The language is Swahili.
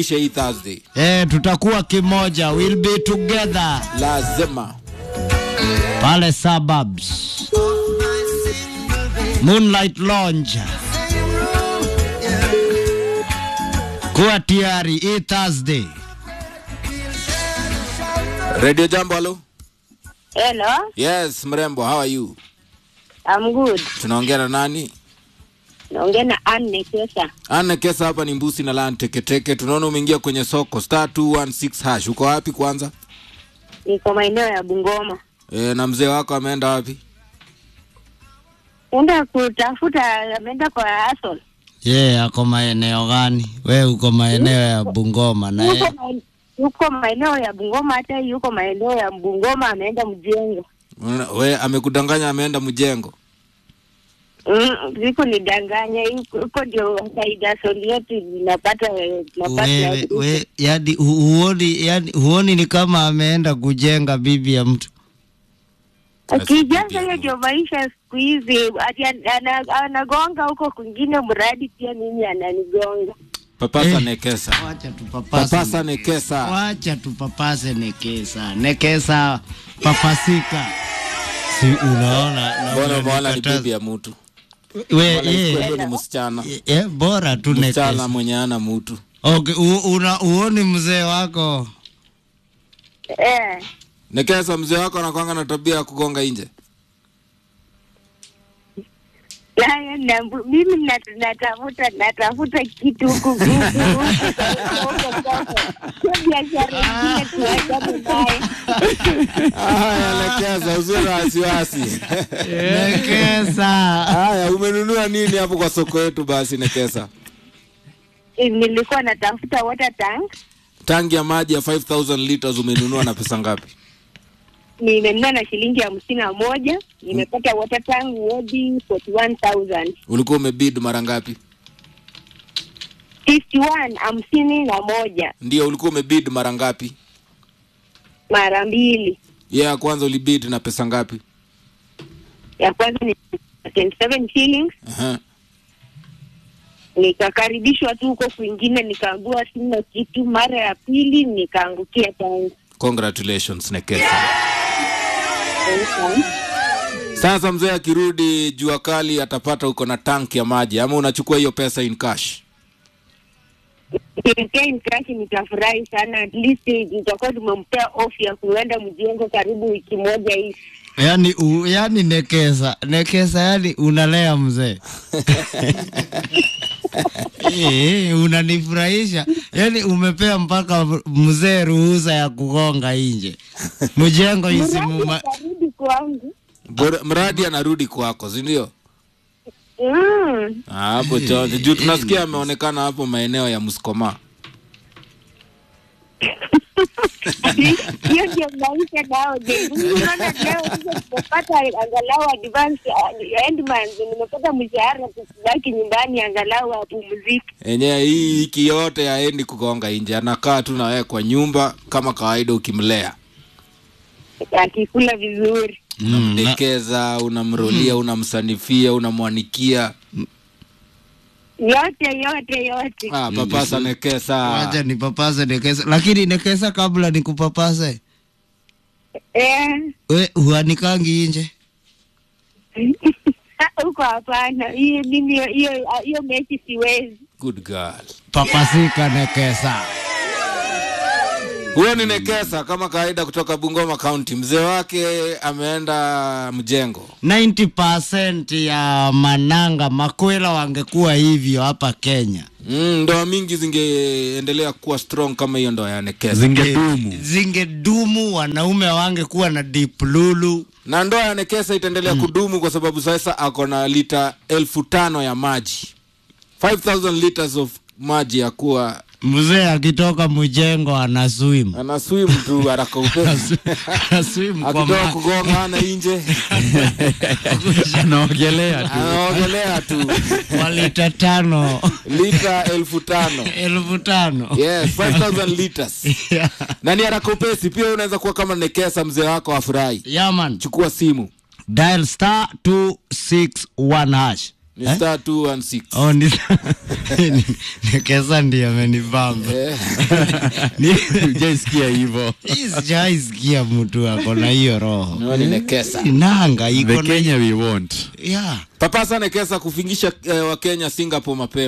hii Thursday. Tutakuwa kimoja. We'll be together. Lazima. Pale suburbs. Moonlight Lounge. Kuwa tayari hii Thursday. Radio Jambo, hello. Hello. Yes, mrembo, how are you? I'm good. Tunaongea na nani? Naongea na Anne Kesa. Anne Kesa hapa ni Mbusi na Land Teketeke. Tunaona umeingia kwenye soko *216#. Uko wapi kwanza? Niko maeneo ya Bungoma. Na mzee wako ameenda wapi? Enda kutafuta, ameenda kwa Asol. Ako maeneo gani? Wewe uko maeneo ya Bungoma na yeye? Yuko maeneo ya Bungoma, hata yuko maeneo ya Bungoma, ameenda Mjengo. Wewe amekudanganya ameenda Mjengo? Ziko nidanganya, yuko ndio faida yetu napata. Wewe huoni ni kama ameenda kujenga bibi ya mtu? Akijaza hiyo ndio maisha siku hizi, anagonga huko kwingine mradi pia mimi ananigonga. Papasa Nekesa. Wacha tupapase. Papasa Nekesa. Wacha tupapase Nekesa. Nekesa papasika. Si unaona Bwana ni bibi ya mtu. Wewe ni msichana. Bora tu Nekesa. Msichana mwenye ana mtu. Okay, uoni mzee wako? Nekesa, mzee wako anakuanga na tabia ya kugonga nje? Mimi natafuta kitu huku. Nekesa, usiwe na wasiwasi. Nekesa. Haya, umenunua nini hapo kwa soko yetu basi Nekesa? Nilikuwa natafuta water tank. Tangi ya maji ya 5000 liters umenunua na pesa ngapi? Nimenunua na shilingi 51. Nimepata water tank hadi 41000. Ulikuwa umebid mara ngapi? 51. Ndio, ulikuwa umebid mara ngapi? Mara 2. Ya kwanza ulibid na pesa ngapi? Ya kwanza ni 27 shillings. Nikakaribishwa tu huko kwingine, nikaambiwa sina kitu. Mara ya pili nikaangukia tangi. Congratulations Nekesa. Sasa mzee akirudi jua kali atapata uko na tanki ya maji, ama unachukua hiyo pesa in cash? In cash nitafurahi sana, at least tutakuwa tumempea off ya kuenda Mjengo karibu wiki moja hivi. Yani Nekesa yani unalea mzee. Unanifurahisha. Yani umepea mpaka mzee ruhusa ya kugonga nje. Mjengo isimuma. Mradi anarudi kwako, si ndio? Hapo juu tunasikia ameonekana hapo maeneo ya Muskoma. Hiyo ndio maisha nao. Unaona leo nimepata angalau advance endmonth, nimepata mshahara kubaki nyumbani angalau apumzike. Yenyewe hii wiki yote haendi kugonga nje, anakaa tu na wewe kwa nyumba kama kawaida ukimlea. Akikula vizuri. Unamdekeza, unamrolia, unamsanifia, unamwanikia. Yote. Papasa Nekesa. Wacha ni papasa Nekesa. Lakini Nekesa, kabla nikupapase. Wewe huanikangi nje? Uko hapana. Hiyo mechi siwezi. Good girl. Papasika Nekesa. Huyo ni Nekesa kama kawaida kutoka Bungoma County. Mzee wake ameenda Mjengo. 90% ya mananga makwela wangekuwa hivyo hapa Kenya. Ndoa mingi zingeendelea kuwa strong kama hiyo ndoa ya Nekesa. Zingedumu, wanaume wangekuwa na deep lulu. Na ndoa ya Nekesa itaendelea kudumu kwa sababu sasa ako na lita 1500 ya maji. 5000 liters of maji ya kuwa mzee akitoka Mjengo anaswim tu haraka upesi. Anaswim kwa maji. Akitoka kugonga na nje. Anaogelea tu. Kwa lita 5. Lita 1500. Yes, 5000 liters. Na ni haraka upesi. Pia unaweza kuwa kama Nekesa, mzee wako afurahi. Man. Chukua simu. Dial *261#. Ni star 216. Oh, Nekesa ndiye amenibamba. Hujaisikia hivyo. Sijaisikia mtu ako na hiyo roho. No, ni Nekesa. Nanga iko The Kenya we want. Yeah. Papasa Nekesa kufingisha wa Kenya Singapore mapema.